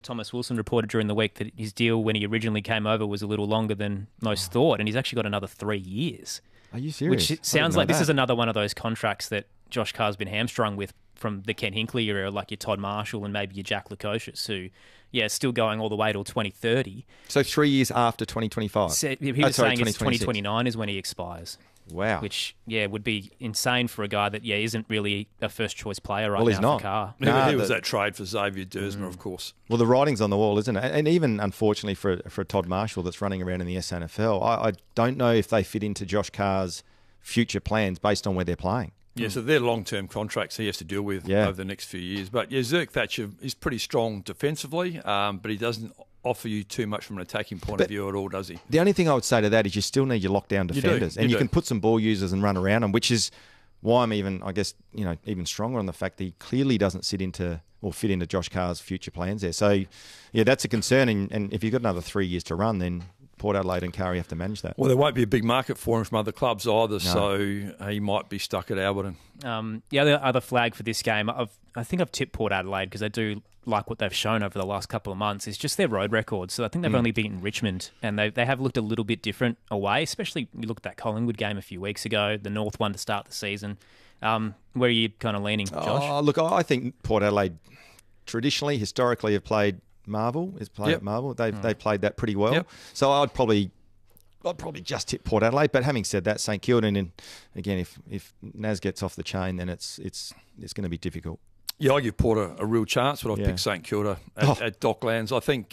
Thomas Wilson reported during the week that his deal when he originally came over was a little longer than most thought, and he's actually got another 3 years. Are you serious? Which sounds like this is another one of those contracts that Josh Carr's been hamstrung with from the Ken Hinkley era, like your Todd Marshall and maybe your Jack Lukosius, who, still going all the way till 2030. So 3 years after 2025? He was saying it's 2029 is when he expires. Wow. Which, would be insane for a guy that, isn't really a first-choice player right now he's not. for Carr. He was that trade for Xavier Dersma, of course. Well, the writing's on the wall, isn't it? And even, unfortunately, for Todd Marshall that's running around in the SNFL, I don't know if they fit into Josh Carr's future plans based on where they're playing. Yeah, so they're long-term contracts he has to deal with over the next few years. But, Zerk Thatcher is pretty strong defensively, but he doesn't offer you too much from an attacking point of view at all, does he? The only thing I would say to that is you still need your lockdown defenders. You can put some ball users and run around them, which is why I'm even stronger on the fact that he clearly doesn't fit into Josh Carr's future plans there. So, that's a concern. And if you've got another 3 years to run, then Port Adelaide and Curry have to manage that. Well, there won't be a big market for him from other clubs either, so he might be stuck at Alberton. The other flag for this game, I think I've tipped Port Adelaide because I do like what they've shown over the last couple of months, is just their road record. So I think they've only beaten Richmond, and they have looked a little bit different away, especially you look at that Collingwood game a few weeks ago, the North one to start the season. Where are you kind of leaning, Josh? Look, I think Port Adelaide traditionally, historically, have played Marvel. At Marvel. They've played that pretty well. Yep. So I'd probably just tip Port Adelaide. But having said that, St Kilda, and again, if Naz gets off the chain, then it's going to be difficult. Yeah, I give Port a real chance, but I've picked St Kilda at Docklands. I think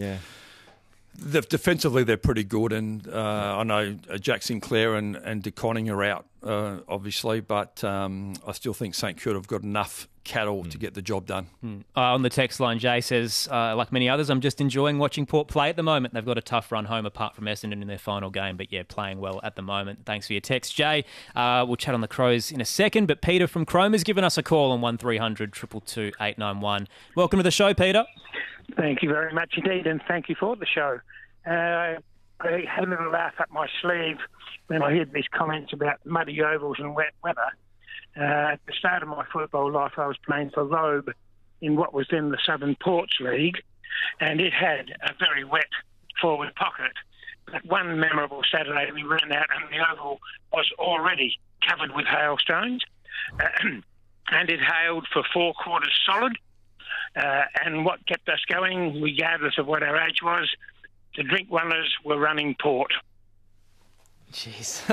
defensively they're pretty good, and I know Jack Sinclair and De Conning are out, obviously, but I still think St Kilda have got enough cattle to get the job done. On the text line, Jay says, like many others, I'm just enjoying watching Port play at the moment. They've got a tough run home apart from Essendon in their final game, but playing well at the moment. Thanks for your text, Jay. We'll chat on the Crows in a second, but Peter from Chrome has given us a call on 1300 222 891. Welcome to the show, Peter. Thank you very much indeed, and thank you for the show. I had a little laugh up my sleeve when I heard these comments about muddy ovals and wet weather. At the start of my football life, I was playing for Robe in what was then the Southern Ports League, and it had a very wet forward pocket. But one memorable Saturday, we ran out and the oval was already covered with hailstones, and it hailed for 4 quarters solid. And what kept us going, regardless of what our age was, the drink runners were running Port. Jeez.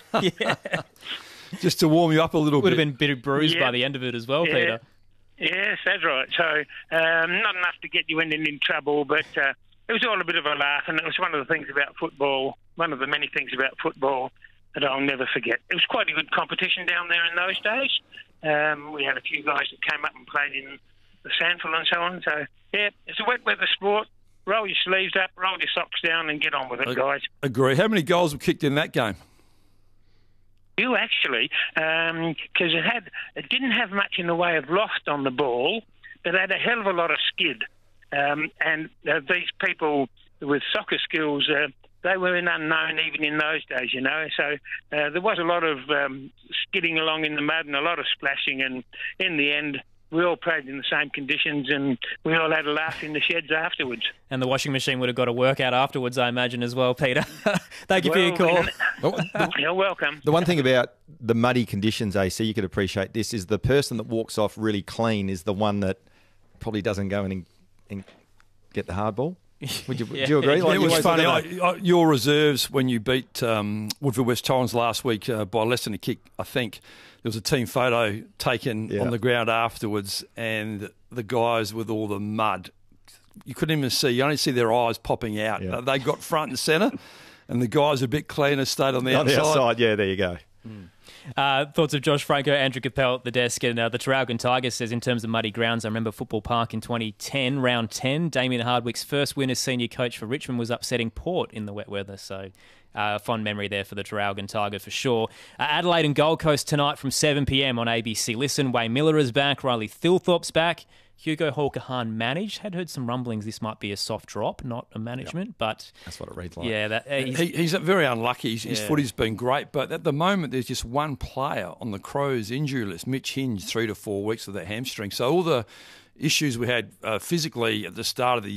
Just to warm you up a little bit. Would have been a bit bruised by the end of it as well, Peter. Yes, that's right. So not enough to get you in trouble, but it was all a bit of a laugh, and it was one of the things about football, one of the many things about football that I'll never forget. It was quite a good competition down there in those days. We had a few guys that came up and played in the Sandful and so on. So, it's a wet weather sport. Roll your sleeves up, roll your socks down, and get on with it, guys. Agree. How many goals were kicked in that game? You actually, because it didn't have much in the way of loft on the ball, but it had a hell of a lot of skid. And these people with soccer skills, they were unknown even in those days, So there was a lot of skidding along in the mud and a lot of splashing, and in the end, we all played in the same conditions, and we all had a laugh in the sheds afterwards. And the washing machine would have got a workout afterwards, I imagine, as well, Peter. Thank you for your call. You're welcome. The one thing about the muddy conditions, AC, you could appreciate this, is the person that walks off really clean is the one that probably doesn't go in and get the hard ball. Would you agree? It was funny. Your reserves, when you beat Woodville West Torrens last week by less than a kick, I think, there was a team photo taken on the ground afterwards, and the guys with all the mud, you couldn't even see. You only see their eyes popping out. Yeah. They got front and centre, and the guys a bit cleaner stayed on the outside. On the outside, there you go. Thoughts of Josh Franco, Andrew Capel at the desk, and the Traralgon Tigers says, in terms of muddy grounds, I remember Football Park in 2010, round 10. Damien Hardwick's first win as senior coach for Richmond was upsetting Port in the wet weather, so fond memory there for the Traralgon Tiger for sure. Adelaide and Gold Coast tonight from 7 p.m. on ABC Listen. Wayne Miller is back, Riley Thilthorpe's back. Hugo Hawker-Hahn managed. Had heard some rumblings this might be a soft drop, not a management, but that's what it reads like. Yeah, he's very unlucky. His footy's been great, but at the moment there's just one player on the Crows injury list, Mitch Hinge, 3 to 4 weeks with that hamstring. So all the issues we had physically at the start of the